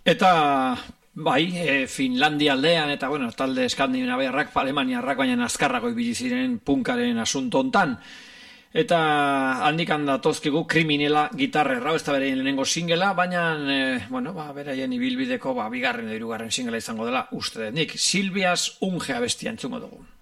Eta Finlandia aldean eta talde eskandinaviarrak, alemaniarrak baina azkarrago ibili ziren punkaren asunto hontan. Eta handikan datozkigu Kriminela gitarrerra, ez da beraien lehenengo singela, baina beraien ibilbideko bigarren edo hirugarren singela izango dela uste dut. Nik Silvias Unge abestia entzungo dugu.